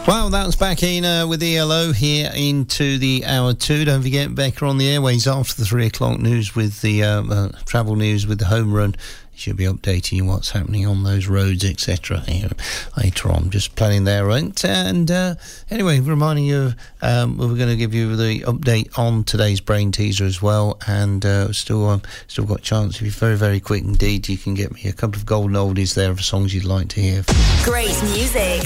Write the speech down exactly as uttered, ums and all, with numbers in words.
Well, that was back in uh, with E L O here into the hour two. Don't forget, Becca on the airways after the three o'clock news with the uh, uh, travel news with the home run. She'll be updating you what's happening on those roads, et cetera. You know, later on, just planning there, right? And uh, anyway, reminding you, um, we're going to give you the update on today's brain teaser as well. And uh, still, um, still got a chance. If you're very, very quick indeed, you can get me a couple of golden oldies there of songs you'd like to hear. Great music.